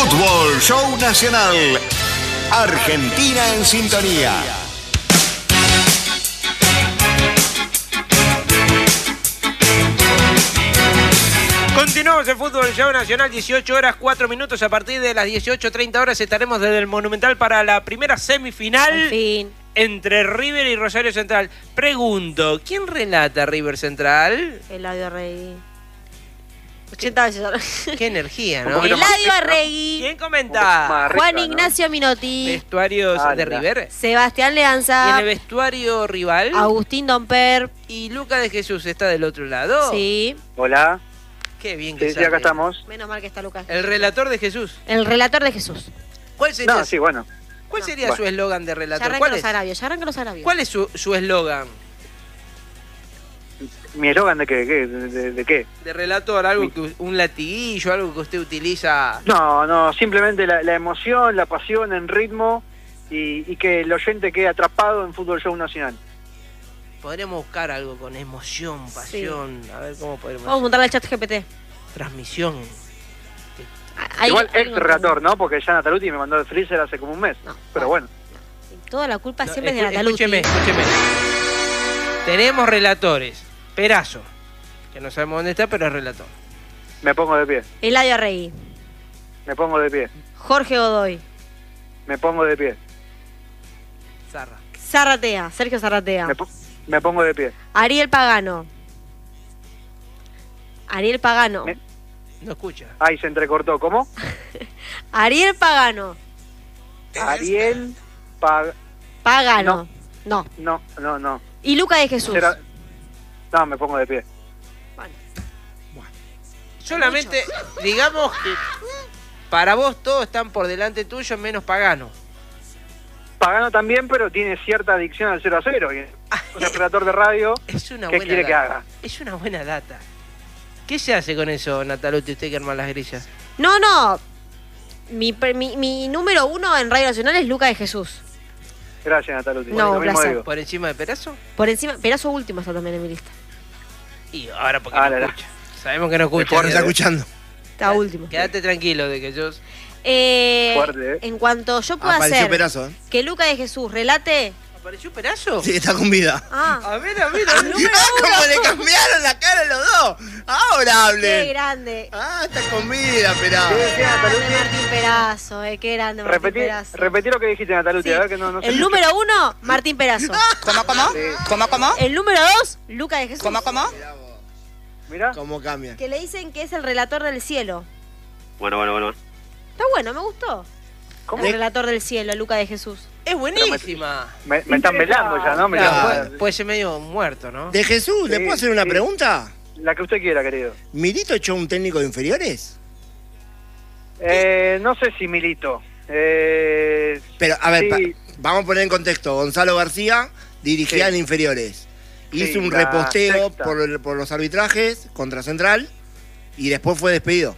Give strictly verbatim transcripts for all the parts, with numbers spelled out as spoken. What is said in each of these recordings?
Fútbol Show Nacional. Argentina en sintonía. Continuamos el Fútbol Show Nacional, dieciocho horas, cuatro minutos. A partir de las dieciocho treinta horas estaremos desde el Monumental para la primera semifinal. Al fin. Entre River y Rosario Central. Pregunto, ¿quién relata River Central? Eladio Arregui. ochenta veces. Qué energía, ¿no? Eladio Arregui. ¿Quién comenta? Juan Ignacio Minotti. ¿Vestuarios Ah, de ya. River? Sebastián ¿Y en Leanza. el vestuario rival? Agustín Domper. ¿Y Luca de Jesús está del otro lado? Sí. Hola. Qué bien que Sí, sí, sale. acá estamos. Menos mal que está Lucas. El relator de Jesús. El relator de Jesús. ¿Cuál sería, No, sí, bueno. ¿cuál No. sería Bueno. su eslogan de Ya relator? arrancan ¿Cuál los es, arabios, ya arrancan los arabios. ¿Cuál es su su eslogan ¿Mi eslogan de qué? ¿Qué? ¿De, de- de qué? de relator? ¿Algo que, un latiguillo, algo que usted utiliza? No, no, simplemente la, la emoción, la pasión en ritmo y, y que el oyente quede atrapado en Fútbol Show Nacional. Podríamos buscar algo con emoción, pasión. A ver cómo podemos. Vamos a montarle al chat G P T. Transmisión. Ahí- Igual ahí ex no relator, tengo. ¿no? Porque ya Nataluti me mandó el freezer hace como un mes. No. Pero bueno. Toda la culpa No, siempre es escu- de Nataluti. Escúcheme, escúcheme. Tenemos relatores. Perazo, que no sabemos dónde está, pero es relator. Me pongo de pie. Eladio Arregui. Me pongo de pie. Jorge Godoy. Me pongo de pie. Zarra. Zarratea. Sergio Zarratea. Me, po- me pongo de pie. Ariel Pagano. Ariel Pagano. Me- No escucha. Ahí se entrecortó. ¿Cómo? Ariel Pagano. Ariel Pag... Pagano. No. No, no, no. Y Luca de Jesús. Será- No, me pongo de pie. Bueno. Solamente, digamos que para vos todos están por delante tuyo, menos Pagano. Pagano también, pero tiene cierta adicción al cero a cero. Y un relator de radio, Es una ¿qué buena quiere data. que haga? Es una buena data. ¿Qué se hace con eso, Nataluti, usted que arma las grillas? No, no. Mi, pre- mi, mi número uno en Radio Nacional es Luca de Jesús. Gracias, Nataluti. No, Lo mismo placer. digo. ¿Por encima de Perazo? Por encima. Perazo último está también en mi lista. Y ahora porque Ah, no la, la. escucha. Sabemos que no escucha. Fuerte. está escuchando. Está último. Quédate tranquilo de que yo... Eh, Fuerte, ¿eh? En cuanto yo pueda Apareció hacer Perazo, ¿eh? que Luca de Jesús relate. ¿Apareció Perazo? Sí, está con vida. Ah, A ver, a ver, a ver. número Ah, uno. como le cambiaron la cara a los dos. Ahora Qué hablen. grande. Ah, está con vida, Perazo. Sí, sí, Qué grande Nataluti. Martín Perazo, eh, qué grande Martín Repetí, Perazo. repetí lo que dijiste, Nataluti. Sí. A ver que no, no se El escucha. número uno, Martín Perazo. ¿Cómo, cómo? Sí. ¿Cómo, cómo? El número dos, Luca de Jesús. ¿Cómo, cómo? Mirá. ¿Cómo cambia? Que le dicen que es el relator del cielo. Bueno, bueno, bueno. Está bueno, me gustó. ¿Cómo? El relator del cielo, Luca de Jesús. Es buenísima. Me, me están velando ya, ¿no? Me Claro, la- puede, puede ser medio muerto, ¿no? De Jesús, ¿le Sí, puedo hacer una sí. pregunta? La que usted quiera, querido. ¿Milito echó un técnico de inferiores? Eh, no sé si Milito. Eh, Pero, a ver, Sí. pa- vamos a poner en contexto. Gonzalo García dirigía Sí. en inferiores. Sí, Hizo un la reposteo sexta. por, el- por los arbitrajes contra Central y después fue despedido.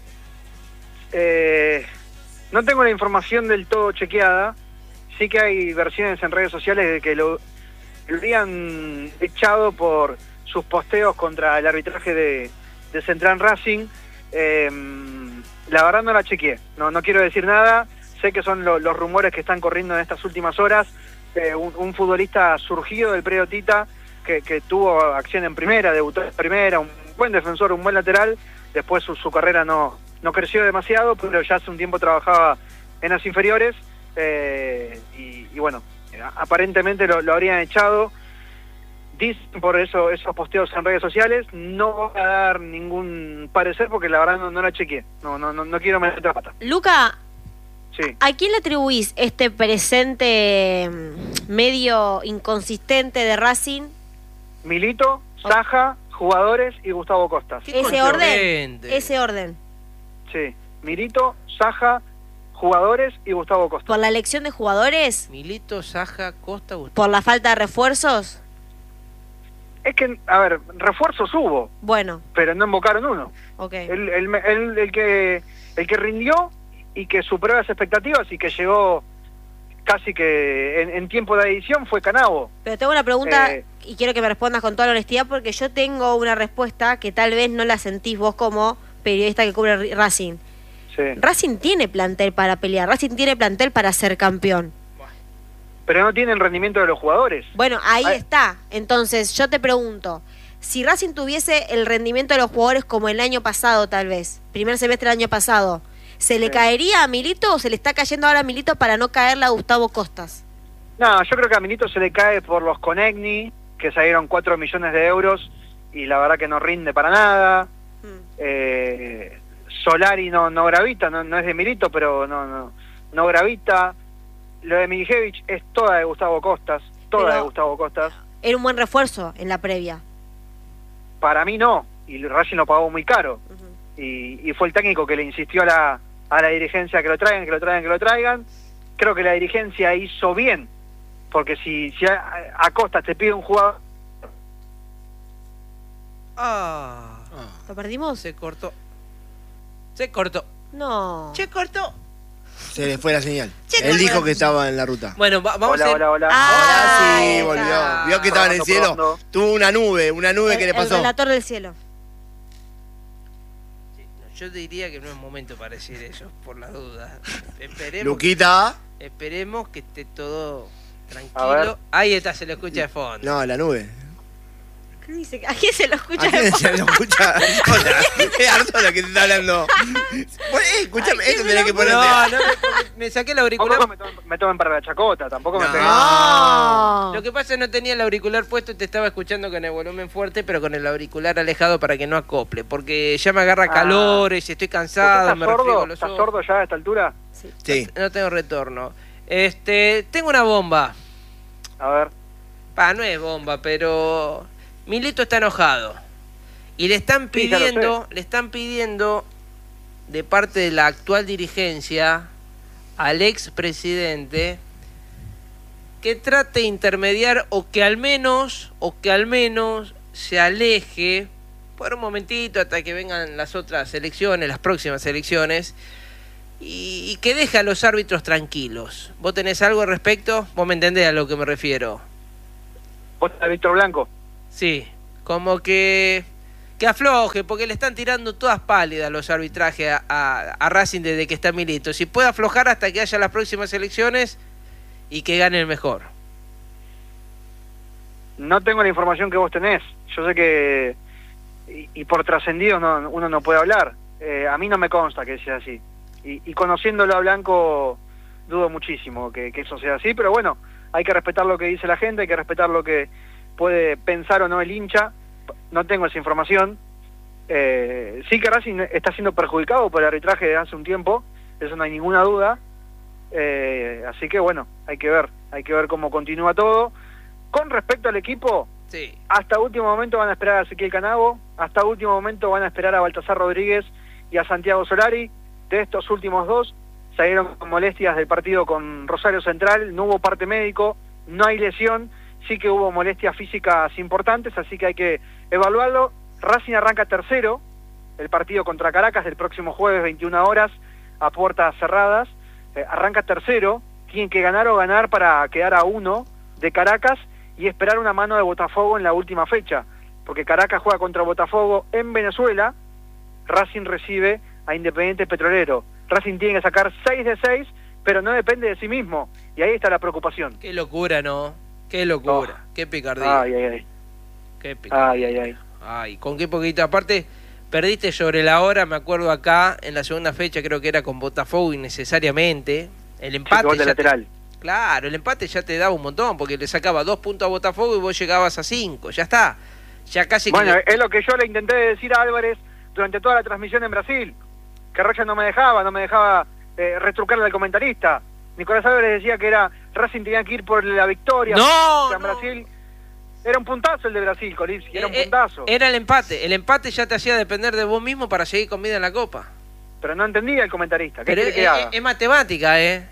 eh, no tengo la información del todo chequeada. Sí que hay versiones en redes sociales de que lo, lo habrían echado por sus posteos contra el arbitraje de, de Central Racing. Eh, la verdad no la chequeé. No, no quiero decir nada. Sé que son lo- los rumores que están corriendo en estas últimas horas. Eh, un, un futbolista surgido del predio Tita que, que tuvo acción en primera, debutó en primera, un buen defensor, un buen lateral. Después su, su carrera no, no creció demasiado, pero ya hace un tiempo trabajaba en las inferiores. Eh, y, y bueno, aparentemente lo, lo habrían echado. Dicen por eso esos posteos en redes sociales. No voy a dar ningún parecer porque la verdad no, no la chequeé. No, no, no, no quiero meter la pata. Luca, Sí. ¿a quién le atribuís este presente mm, medio inconsistente de Racing? Milito, Saja, jugadores y Gustavo Costas. Qué Ese orden. contundente. Ese orden. Sí. Milito, Saja, jugadores y Gustavo Costas. ¿Por la elección de jugadores? Milito, Saja, Costa, Gustavo. ¿Por la falta de refuerzos? Es que, a ver, refuerzos hubo, Bueno, pero no invocaron uno. ok. El, el, el, el que, el que rindió y que superó las expectativas y que llegó casi que en, en tiempo de edición fue Canavo. Pero tengo una pregunta Eh, y quiero que me respondas con toda la honestidad porque yo tengo una respuesta que tal vez no la sentís vos como periodista que cubre Racing. Sí. Racing tiene plantel para pelear, Racing tiene plantel para ser campeón. Pero no tiene el rendimiento de los jugadores. Bueno, ahí Ay. está. Entonces, yo te pregunto, si Racing tuviese el rendimiento de los jugadores como el año pasado, tal vez, primer semestre del año pasado, ¿se le Sí. caería a Milito o se le está cayendo ahora a Milito para no caerle a Gustavo Costas? No, yo creo que a Milito se le cae por los Conegni, que salieron cuatro millones de euros y la verdad que no rinde para nada. Mm. Eh, Solari no, no gravita, no, no es de Milito, pero no, no, no gravita. Lo de Milijevic es toda de Gustavo Costas, toda Pero- de Gustavo Costas. Era un buen refuerzo en la previa. Para mí no, y Racing lo pagó muy caro. Ujú. Y, y fue el técnico que le insistió a la, a la dirigencia que lo traigan, que lo traigan, que lo traigan. Creo que la dirigencia hizo bien, porque si, si a, a Costas te pide un jugador... Ah, ¿Lo perdimos? se cortó. Se cortó. No. Se cortó. Se le fue la señal. Che, Él no, dijo no. que estaba en la ruta. Bueno, va- vamos Hola, a ir- hola, hola. Ah, Ahora ahí sí, está. volvió. Vio que estaba en el Probando, cielo. probando. Tuvo una nube, una nube El- que le El pasó. relator del cielo. Yo diría que no es momento para decir eso, por la duda. Esperemos, Luquita. esperemos que esté todo A ver. tranquilo. Ahí está, se lo escucha de fondo. No, la nube. ¿Qué dice? ¿A quién se lo escucha? ¿A quién se lo escucha? Artola. Es Artola que te está hablando. Bueno, eh, escúchame, Ay, esto ¿quién tenés me que lo- ponerte. No, no, me, me saqué el auricular. Tampoco me tomen, me tomen para la chacota, tampoco me No. peguen. No. Lo que pasa es que no tenía el auricular puesto y te estaba escuchando con el volumen fuerte, pero con el auricular alejado para que no acople, porque ya me agarra Ah. calores, estoy cansado, ¿Estás me refriego sordo? los ¿Estás ojos. sordo ya a esta altura? Sí. No tengo retorno. Este, tengo una bomba. A ver. Pa, no es bomba, pero Milito está enojado. Y le están Sí, ya lo pidiendo, le están pidiendo de parte de la actual dirigencia al expresidente que trate de intermediar o que al menos, o que al menos se aleje por un momentito hasta que vengan las otras elecciones, las próximas elecciones, y, y que deje a los árbitros tranquilos. ¿Vos tenés algo al respecto? ¿Vos me entendés a lo que me refiero? ¿Vos estás Víctor Blanco? Sí, como que que afloje, porque le están tirando todas pálidas los arbitrajes a, a, a Racing desde que está Milito. Si puede aflojar hasta que haya las próximas elecciones y que gane el mejor. No tengo la información que vos tenés. Yo sé que... Y, y por trascendidos no, uno no puede hablar. Eh, a mí no me consta que sea así. Y, y conociéndolo a Blanco, dudo muchísimo que, que eso sea así. Pero bueno, hay que respetar lo que dice la gente, hay que respetar lo que puede pensar o no el hincha. No tengo esa información. Eh, sí que Racing está siendo perjudicado por el arbitraje de hace un tiempo, eso no hay ninguna duda. Eh, así que bueno, hay que ver, hay que ver cómo continúa todo. Con respecto al equipo, Sí. hasta último momento van a esperar a Ezequiel Canavo, hasta último momento van a esperar a Baltasar Rodríguez y a Santiago Solari. De estos últimos dos salieron con molestias del partido con Rosario Central, no hubo parte médico, no hay lesión, sí que hubo molestias físicas importantes, así que hay que evaluarlo. Racing arranca tercero, el partido contra Caracas del próximo jueves, veintiuna horas, a puertas cerradas. Eh, arranca tercero, tienen que ganar o ganar para quedar a uno de Caracas y esperar una mano de Botafogo en la última fecha, porque Caracas juega contra Botafogo en Venezuela, Racing recibe a Independiente Petrolero. Racing tiene que sacar seis de seis, pero no depende de sí mismo, y ahí está la preocupación. Qué locura, ¿no? Qué locura. Qué picardía. Ay, ay, ay. Qué picardía. Ay, ay, ay. Ay, con qué poquito. Aparte, perdiste sobre la hora, me acuerdo acá, en la segunda fecha, creo que era con Botafogo innecesariamente. El empate. Gol de ya te- lateral. Claro, el empate ya te daba un montón, porque le sacaba dos puntos a Botafogo y vos llegabas a cinco. Ya está. Ya casi que Bueno, le- es lo que yo le intenté decir a Álvarez durante toda la transmisión en Brasil, que Rocha no me dejaba, no me dejaba eh, retrucarle al comentarista. Nicolás Álvarez decía que era Racing tenía que ir por la victoria. No, en no. Brasil. Era un puntazo el de Brasil, Colipsi, era un Eh, eh, puntazo. Era el empate. El empate ya te hacía depender de vos mismo para seguir con vida en la Copa. Pero no entendía el comentarista. ¿Qué Pero quiere es, que haga? es- es matemática, ¿eh?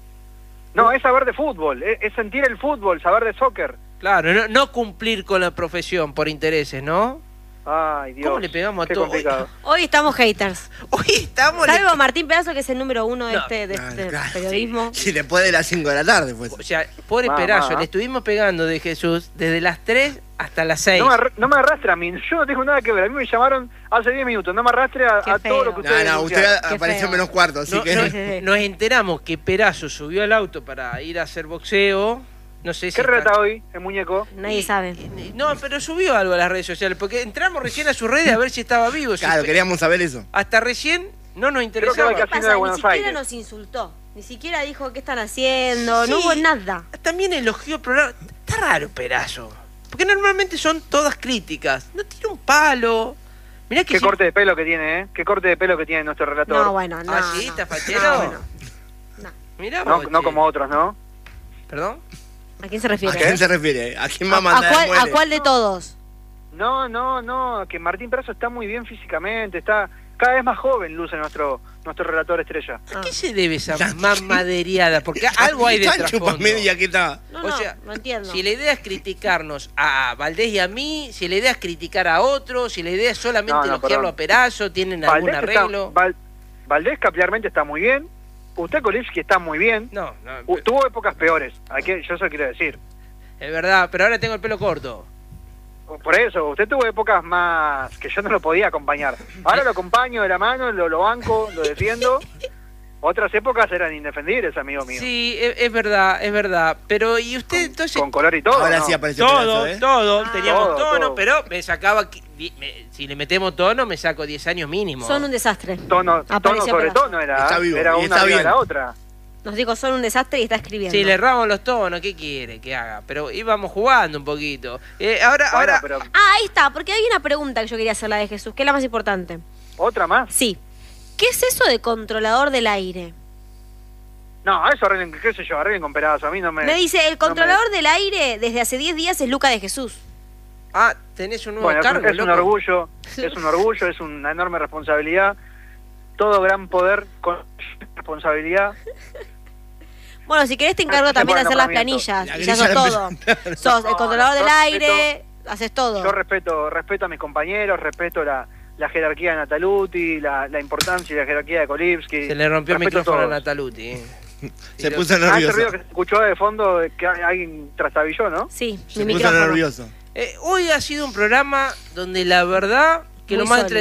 No, es saber de fútbol, es, es sentir el fútbol, saber de soccer. Claro, no, no cumplir con la profesión por intereses, ¿no? Ay, Dios. ¿Cómo le pegamos a qué todo? complicado. Hoy estamos haters. Hoy estamos... Salvo Martín Pedazo, que es el número uno de No, este, de Ah, este claro, periodismo. Sí, después de las cinco de la tarde, pues. O sea, pobre Mamá. Perazo, le estuvimos pegando de Jesús desde las tres hasta las seis. No me, arra- no me arrastre a mí, yo no tengo nada que ver. A mí me llamaron hace diez minutos, no me arrastre a, Qué a todo feo. lo que No, ustedes no, usted denunciaron. Qué apareció feo. menos cuarto, así No, que... no, Sí, sí, sí. nos enteramos que Perazo subió al auto para ir a hacer boxeo. No sé si... ¿Qué está- relata hoy, el muñeco? Nadie sabe. No, pero subió algo a las redes sociales, porque entramos recién a sus redes a ver si estaba vivo. si- Claro, queríamos saber eso. Hasta recién no nos Creo que interesaba. va ¿Qué Casino pasa? de Ni Buenos siquiera Aires. nos insultó. Ni siquiera dijo qué están haciendo. Sí. No hubo nada. También elogió el programa. Está raro, Perazo. Porque normalmente son todas críticas. No tiene un palo. Mirá que Qué si- corte de pelo que tiene, ¿eh? Qué corte de pelo que tiene nuestro relator. No, bueno, no. Ah, ¿sí? no. ¿Está fachero? No, bueno. No. Mirá no, vos, no che. como otros, ¿no? ¿Perdón? ¿A quién se ¿A refiere? quién se refiere? ¿A quién va a ¿A, mandar cuál, el muele? ¿A cuál de todos? No, no, no, que Martín Perazo está muy bien físicamente, está cada vez más joven, luce nuestro nuestro relator estrella. ¿A qué se debe esa Ya- mamaderiada? Porque algo hay de Tan trasfondo. chupamedia que está. No, O no, sea, no entiendo. Si la idea es criticarnos a Valdés y a mí, si la idea es criticar a otros, si la idea es solamente No, no, elogiarlo perdón. a Perazo, tienen algún Valdés, está, arreglo. Val- Valdés capilarmente está muy bien, usted Kolipski está muy bien, No, no, U- tuvo épocas peores, hay que, yo eso quiero decir. es verdad, pero ahora tengo el pelo corto. Por eso, usted tuvo épocas más que yo no lo podía acompañar. Ahora lo acompaño de la mano, lo, lo banco, lo defiendo. Otras épocas eran indefendibles, amigo mío. Sí, es, es verdad, es verdad. Pero, ¿y usted entonces? Con color y todo. Ahora ¿no? sí apareció Todo, Perazo, ¿eh? todo, Ah. teníamos Todo, tono, todo. pero me sacaba, qui- di- me- si le metemos tono, me saco diez años mínimo. Son un desastre. Tono, tono Apareció sobre Perazo. tono era, Está vivo, era y una está arriba de bien. la otra. Nos dijo, son un desastre y está escribiendo. Si le erramos los tonos, ¿qué quiere que haga? Pero íbamos jugando un poquito. Eh, ahora, Bueno, ahora, pero Ah, ahí está, porque hay una pregunta que yo quería hacer la de Jesús, que es la más importante. otra más. Sí. ¿Qué es eso de controlador del aire? No, eso arreglen, qué sé yo, arreglen con Perazo. A mí no me... Me dice, el no controlador del aire desde hace diez días es Luca de Jesús. ah, tenés un nuevo Bueno, es, un- cargo, es un loco. orgullo, es un orgullo, es una enorme responsabilidad. Todo gran poder con responsabilidad. Bueno, si querés te encargo Se también de hacer pone las nombramiento. planillas. La Y ya grilla sos la todo. empresa- Sos el No, controlador no, del yo aire, haces todo. Yo respeto respeto a mis compañeros, respeto la, la jerarquía de Nataluti, la, la importancia y la jerarquía de Kolipski. Se le rompió el Respeto micrófono a todos. Nataluti. eh. Se Y lo- puso Ah, ese nervioso. ruido que se escuchó de fondo, que alguien trastabilló, ¿no? Sí, Se mi puso micrófono. nervioso. Eh, hoy ha sido un programa donde la verdad que Muy lo más sólido.